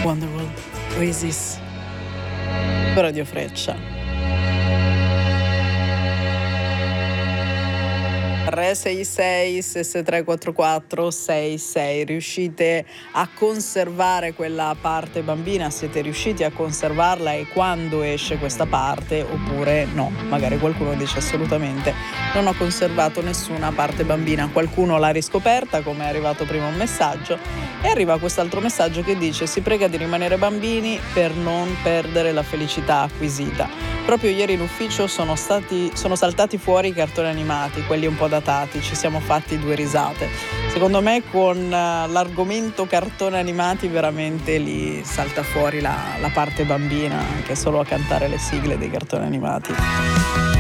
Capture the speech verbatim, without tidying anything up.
Wonderwall, Oasis, Radio Freccia. tre sei sei sei tre quattro quattro sei sei. Riuscite a conservare quella parte bambina? Siete riusciti a conservarla e quando esce questa parte? Oppure no, magari qualcuno dice assolutamente non ho conservato nessuna parte bambina. Qualcuno l'ha riscoperta, come è arrivato prima un messaggio, e arriva quest'altro messaggio che dice: si prega di rimanere bambini per non perdere la felicità acquisita. Proprio ieri in ufficio sono stati sono saltati fuori i cartoni animati, quelli un po' datati, ci siamo fatti due risate. Secondo me con uh, l'argomento cartoni animati veramente lì salta fuori la, la parte bambina, anche solo a cantare le sigle dei cartoni animati.